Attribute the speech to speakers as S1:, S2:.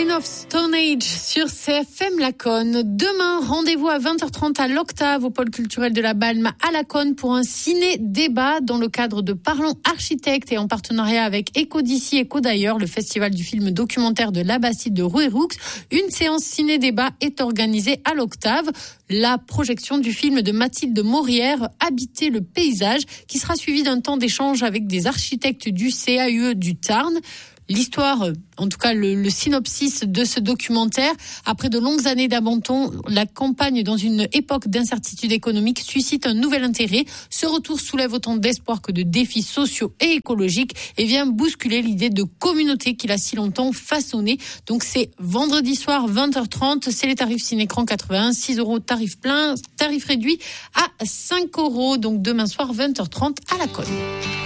S1: Queen of Stone Age sur CFM Laconne. Demain, rendez-vous à 20h30 à l'Octave au pôle culturel de la Balme à Laconne pour un ciné-débat dans le cadre de Parlons Architectes et en partenariat avec Éco d'ici, Éco d'ailleurs, le festival du film documentaire de l'Abbasside de Rouerux. Une séance ciné-débat est organisée à l'Octave. La projection du film de Mathilde Maurière, Habiter le paysage, qui sera suivie d'un temps d'échange avec des architectes du CAUE du Tarn. L'histoire, en tout cas le synopsis de ce documentaire, après de longues années d'abandon, la campagne dans une époque d'incertitude économique suscite un nouvel intérêt. Ce retour soulève autant d'espoir que de défis sociaux et écologiques et vient bousculer l'idée de communauté qu'il a si longtemps façonnée. Donc c'est vendredi soir 20h30, c'est les tarifs Cinécran 81, 6 € tarif plein, tarif réduit à 5 €. Donc demain soir 20h30 à Laconne.